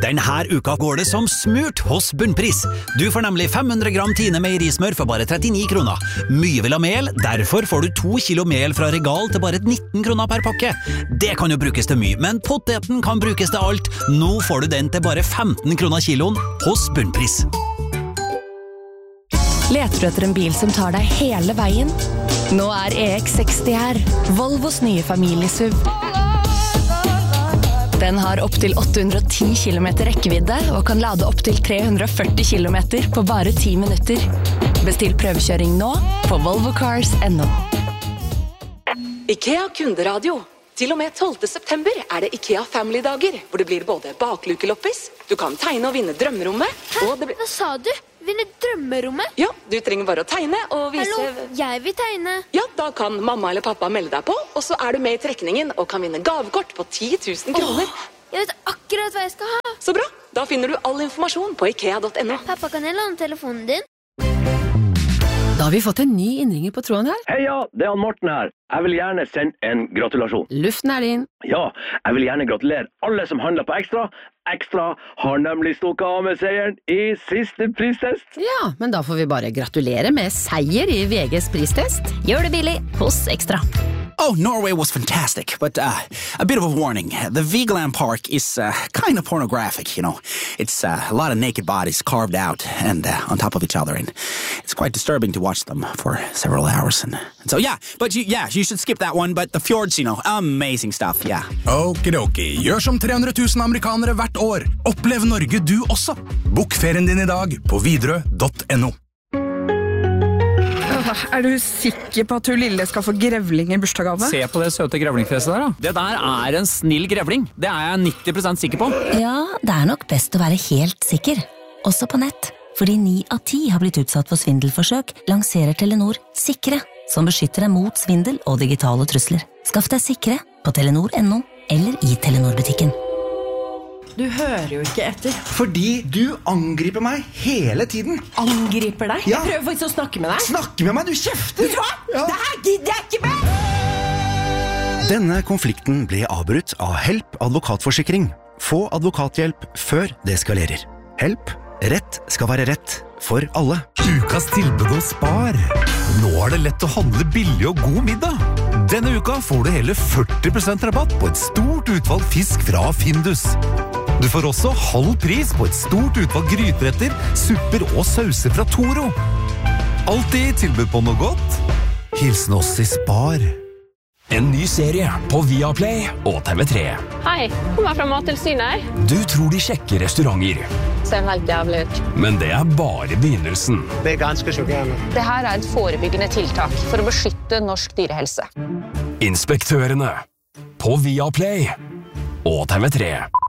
Denne uka går det som smurt hos Bunnpris. Du får nemlig 500 gram Tine meierismør for bare 39 kroner. Mye vil ha mel, derfor får du 2 kilo mel fra Regal til bare 19 kroner per pakke. Det kan jo brukes til mye, men poteten kan brukes til alt. Nå får du den til bare 15 kroner kiloen hos Bunnpris. Leter du etter en bil som tar deg hele veien? Nå EX60 her, Volvos nye familiesuv. Den har opp til 810 km rekkevidde og kan lade opp til 340 km på bare 10 minutter. Bestill prøvekjøring nå på volvocars.no. IKEA kunderadio. Til og med 12. september det IKEA Family-dager, hvor det blir både baklukeloppis, du kan tegne og vinne drømmerommet, og det blir... Hva sa du? Vinne drømmerommet? Ja, du trenger bare å tegne og vise... Hallo, jeg vil tegne. Ja, da kan mamma eller pappa melde deg på, og så du med i trekningen og kan vinne gavekort på 10 000 kroner. Jeg vet akkurat hva jeg skal ha. Så bra, da finner du all informasjon på ikea.no. Pappa, kan jeg låne telefonen din? Da har vi fått en ny innringer på tråden her. Heia, det han Morten her. Jeg vil gjerne sende en gratulasjon. Luften din. Ja, jeg vil gjerne gratulere alle som handler på Ekstra. Ekstra har nemlig stukket av med seieren i siste pristest. Ja, men da får vi bare gratulere med seier i VGs pristest. Gjør det billig hos Ekstra. Oh, Norway was fantastic, but a bit of a warning. The Vigeland Park is kind of pornographic, you know. It's a lot of naked bodies carved out and on top of each other, and it's quite disturbing to watch them for several hours. And so, yeah, but you should skip that one, but the fjords, you know, amazing stuff, yeah. Okidoki, gjør som 300 000 amerikanere hvert år. Opplev Norge du også. Bok ferien din i dag på Widerøe.no. Du sikker på at hun lille skal få grevling i bursdagsgave? Se på det søte grevlingfjeset der da. Det der en snill grevling. Det jeg 90% sikker på. Ja, det nok best å være helt sikker. Også på nett. Fordi 9 av 10 har blitt utsatt for svindelforsøk, lanserer Telenor Sikre, som beskytter deg mot svindel og digitale trusler. Skaff deg Sikre på Telenor.no eller i Telenor-butikken. Du hører jo ikke etter. Fordi du angriper meg hele tiden. Angriper deg? Ja. Jeg prøver faktisk å snakke med deg. Snakke med meg, du kjefter! Vet du hva? Ja. Det her gidder jeg ikke med! Denne konflikten ble avbrutt av Help advokatforsikring. Få advokathjelp før det eskalerer. Help. Rett skal være rett for alle. Ukas tilbud hos Spar. Nå det lett å handle billig og god middag. Denne uka får du hele 40% rabatt på et stort utvalg fisk fra Findus. Du får også halv pris på et stort utvalg gryteretter, supper og sauser fra Toro. Alltid tilbud på noe godt. Hilsen oss i Spar. En ny serie på Viaplay og TV3. Hei, kommer fra Mattilsynet. Du tror de sjekker restauranter. Ser helt jævlig ut. Men det bare begynnelsen. Det ganske sjokkerende. Det her et forebyggende tiltak for å beskytte norsk dyrehelse. Inspektørene på Viaplay og TV3.